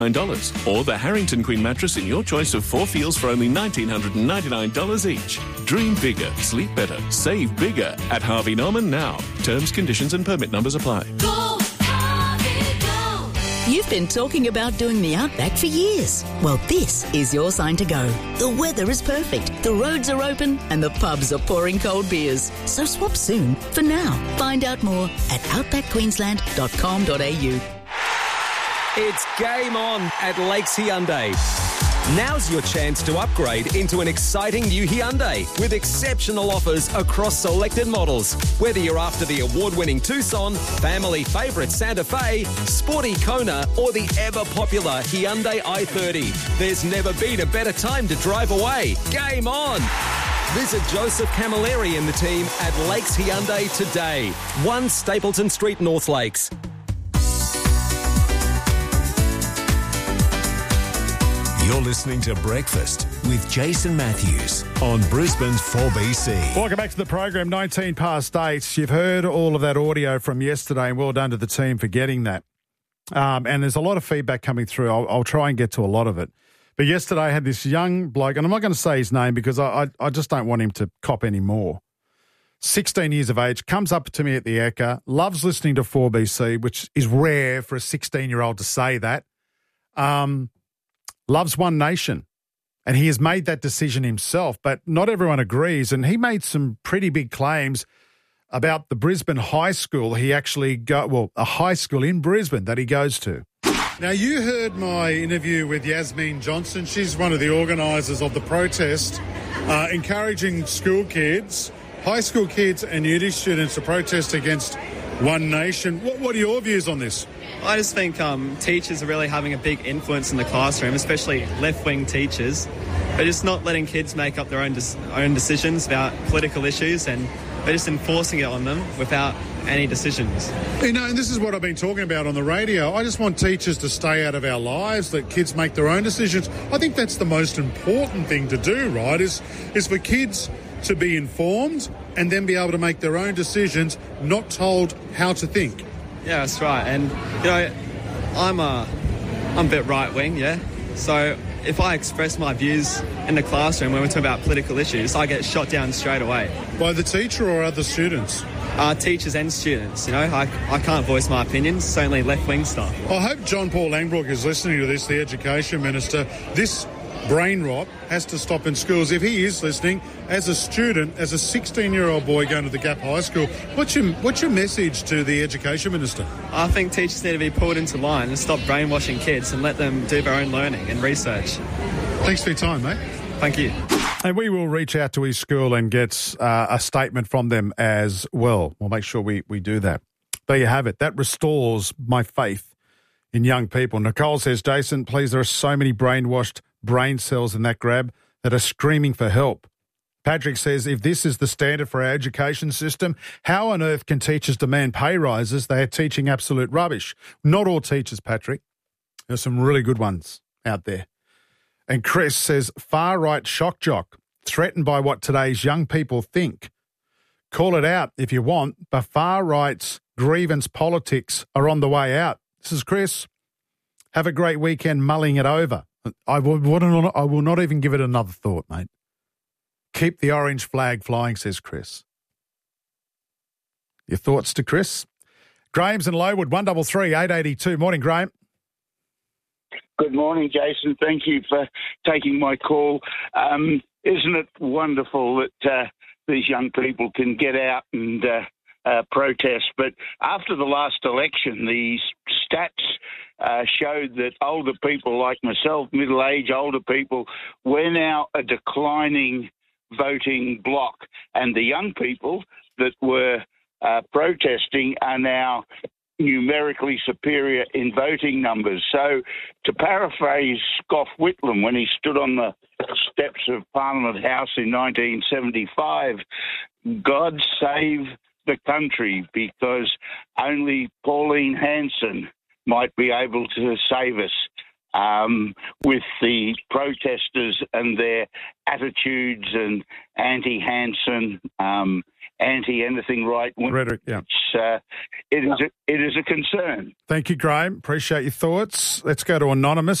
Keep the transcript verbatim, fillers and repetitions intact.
dollars, or the Harrington Queen mattress in your choice of four feels for only one thousand nine hundred ninety-nine dollars each. Dream bigger, sleep better, save bigger at Harvey Norman now. Terms, conditions and permit numbers apply. Go, Harvey, go. You've been talking about doing the Outback for years. Well, this is your sign to go. The weather is perfect, the roads are open and the pubs are pouring cold beers. So swap soon. For now, find out more at outback queensland dot com dot a u. It's game on at Lakes Hyundai. Now's your chance to upgrade into an exciting new Hyundai with exceptional offers across selected models. Whether you're after the award-winning Tucson, family favourite Santa Fe, sporty Kona or the ever-popular Hyundai i thirty, there's never been a better time to drive away. Game on! Visit Joseph Camilleri and the team at Lakes Hyundai today. one Stapleton Street, North Lakes. You're listening to Breakfast with Jason Matthews on Brisbane's four B C. Welcome back to the program, nineteen past eight. You've heard all of that audio from yesterday, and well done to the team for getting that. Um, and there's a lot of feedback coming through. I'll, I'll try and get to a lot of it. But yesterday I had this young bloke, and I'm not going to say his name because I, I, I just don't want him to cop any more. sixteen years of age, comes up to me at the Ekka, loves listening to four B C, which is rare for a sixteen-year-old to say that. Um... Loves One Nation, and he has made that decision himself, but not everyone agrees, and he made some pretty big claims about the Brisbane high school he actually go well, a high school in Brisbane that he goes to. Now, you heard my interview with Yasmin Johnson. She's one of the organisers of the protest, uh, encouraging school kids, high school kids and uni students to protest against One Nation. What, what are your views on this? I just think um, teachers are really having a big influence in the classroom, especially left-wing teachers. They're just not letting kids make up their own des- own decisions about political issues, and they're just enforcing it on them without any decisions. You know, and this is what I've been talking about on the radio. I just want teachers to stay out of our lives, let kids make their own decisions. I think that's the most important thing to do, right, is, is for kids to be informed and then be able to make their own decisions, not told how to think. Yeah, that's right. And, you know, I'm a, I'm a bit right-wing, yeah? So if I express my views in the classroom when we're talking about political issues, I get shot down straight away. By the teacher or other students? Uh, teachers and students, you know. I, I can't voice my opinions, certainly left-wing stuff. I hope John Paul Langbrook is listening to this, the Education Minister. This brain rot has to stop in schools. If he is listening, as a student, as a sixteen-year-old boy going to the Gap High School, what's your, what's your message to the Education Minister? I think teachers need to be pulled into line and stop brainwashing kids and let them do their own learning and research. Thanks for your time, mate. Thank you. And we will reach out to his school and get uh, a statement from them as well. We'll make sure we, we do that. There you have it. That restores my faith in young people. Nicole says, Jason, please, there are so many brainwashed brain cells in that grab that are screaming for help. Patrick says, if this is the standard for our education system, how on earth can teachers demand pay rises? They are teaching absolute rubbish. Not all teachers, Patrick. There's some really good ones out there. And Chris says, far-right shock jock, threatened by what today's young people think. Call it out if you want, but far-right's grievance politics are on the way out. This is Chris. Have a great weekend mulling it over. I will, I will not even give it another thought, mate. Keep the orange flag flying, says Chris. Your thoughts to Chris? Graham's in Lowood, one three three, eight eight two. Morning, Graham. Good morning, Jason. Thank you for taking my call. Um, isn't it wonderful that uh, these young people can get out and uh, uh, protest? But after the last election, the stats uh, showed that older people like myself, middle-aged older people, we're now a declining voting bloc. And the young people that were uh, protesting are now numerically superior in voting numbers. So to paraphrase Gough Whitlam when he stood on the steps of Parliament House in nineteen seventy-five, God save the country, because only Pauline Hanson might be able to save us. um, with the protesters and their attitudes and anti-Hanson, um, anti-anything right wing. Rhetoric, yeah. Uh, it is a, it is a concern. Thank you, Graham. Appreciate your thoughts. Let's go to Anonymous.